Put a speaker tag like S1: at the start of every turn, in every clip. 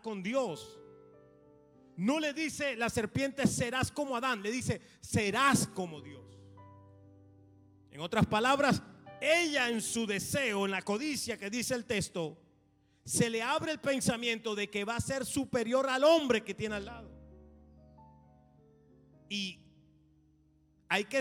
S1: con Dios. No le dice la serpiente serás como Adán, le dice serás como Dios. En otras palabras, ella en su deseo, en la codicia que dice el texto, se le abre el pensamiento de que va a ser superior al hombre que tiene al lado. Y hay que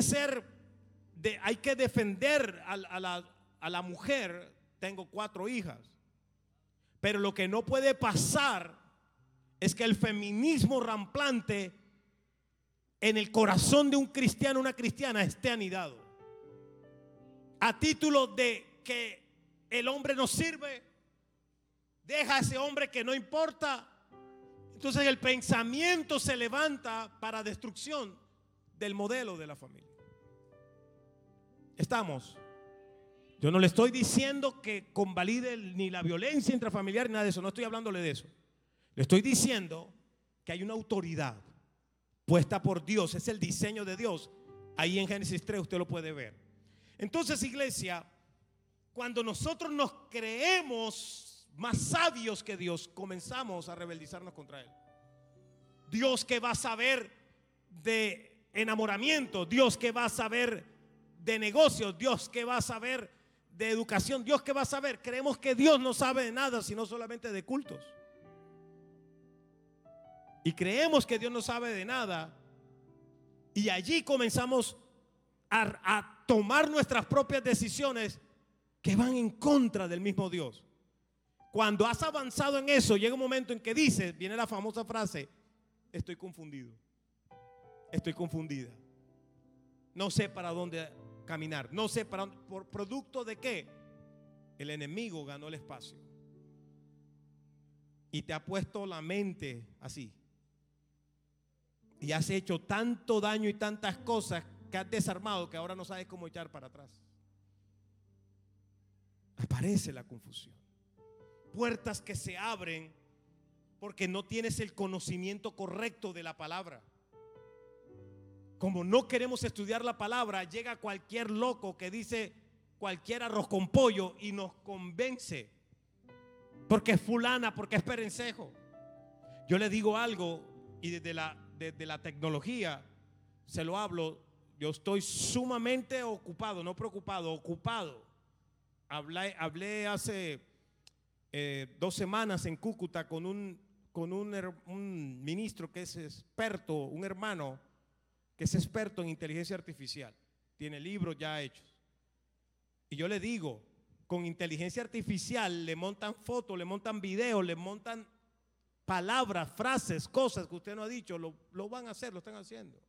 S1: defender a la mujer. Tengo 4 hijas, pero lo que no puede pasar es que el feminismo rampante en el corazón de un cristiano, una cristiana, esté anidado a título de que el hombre no sirve, deja a ese hombre que no importa. Entonces el pensamiento se levanta para destrucción del modelo de la familia. Estamos. Yo no le estoy diciendo que convalide ni la violencia intrafamiliar ni nada de eso. No estoy hablándole de eso. Le estoy diciendo que hay una autoridad puesta por Dios. Es el diseño de Dios. Ahí en Génesis 3 usted lo puede ver. Entonces, iglesia, cuando nosotros nos creemos más sabios que Dios, comenzamos a rebeldizarnos contra Él. Dios que va a saber de enamoramiento, Dios que va a saber de negocios, Dios que va a saber de educación, Dios que va a saber. Creemos que Dios no sabe de nada, sino solamente de cultos. Y creemos que Dios no sabe de nada. Y allí comenzamos a tomar nuestras propias decisiones que van en contra del mismo Dios. Cuando has avanzado en eso, llega un momento en que dices, viene la famosa frase: estoy confundido, estoy confundida, no sé para dónde caminar, no sé para dónde. ¿Por producto de qué? El enemigo ganó el espacio y te ha puesto la mente así, y has hecho tanto daño y tantas cosas que has desarmado que ahora no sabes cómo echar para atrás. Aparece la confusión, puertas que se abren porque no tienes el conocimiento correcto de la palabra. Como no queremos estudiar la palabra, llega cualquier loco que dice cualquier arroz con pollo y nos convence porque es fulana, porque es perencejo. Yo le digo algo, y desde la tecnología se lo hablo. Yo estoy sumamente ocupado, no preocupado, ocupado. Hablé hace 2 semanas en Cúcuta con un ministro que es experto, un hermano que es experto en inteligencia artificial. Tiene libros ya hechos. Y yo le digo, con inteligencia artificial le montan fotos, le montan videos, le montan palabras, frases, cosas que usted no ha dicho, lo van a hacer, lo están haciendo.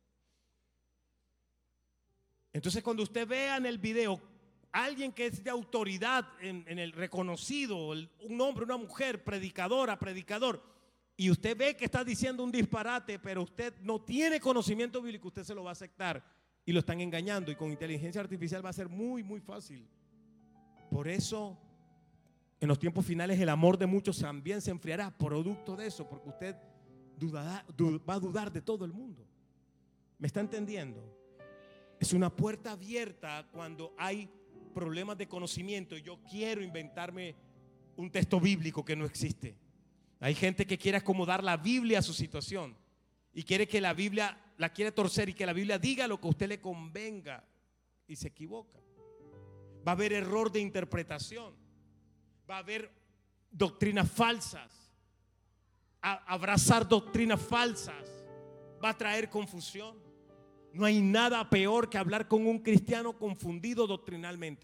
S1: Entonces, cuando usted vea en el video alguien que es de autoridad en el reconocido, un hombre, una mujer, predicadora, predicador, y usted ve que está diciendo un disparate, pero usted no tiene conocimiento bíblico, usted se lo va a aceptar y lo están engañando. Y con inteligencia artificial va a ser muy, muy fácil. Por eso, en los tiempos finales, el amor de muchos también se enfriará producto de eso, porque usted va a dudar de todo el mundo. ¿Me está entendiendo? Es una puerta abierta cuando hay problemas de conocimiento y yo quiero inventarme un texto bíblico que no existe. Hay gente que quiere acomodar la Biblia a su situación y quiere que la Biblia la quiere torcer y que la Biblia diga lo que a usted le convenga, y se equivoca. Va a haber error de interpretación, va a haber doctrinas falsas. Abrazar doctrinas falsas va a traer confusión. No hay nada peor que hablar con un cristiano confundido doctrinalmente.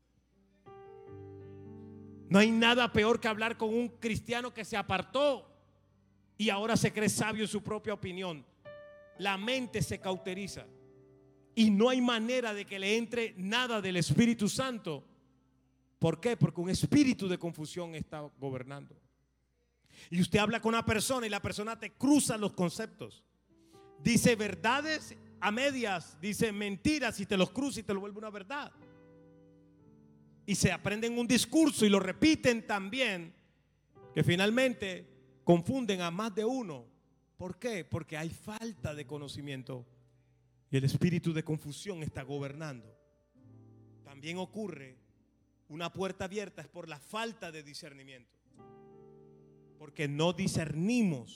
S1: No hay nada peor que hablar con un cristiano que se apartó y ahora se cree sabio en su propia opinión. La mente se cauteriza y no hay manera de que le entre nada del Espíritu Santo. ¿Por qué? Porque un espíritu de confusión está gobernando. Y usted habla con una persona y la persona te cruza los conceptos. Dice verdades a medias, dice mentiras y te los cruza y te lo vuelve una verdad. Y se aprenden un discurso y lo repiten también, que finalmente confunden a más de uno. ¿Por qué? Porque hay falta de conocimiento y el espíritu de confusión está gobernando. También ocurre una puerta abierta es por la falta de discernimiento. Porque no discernimos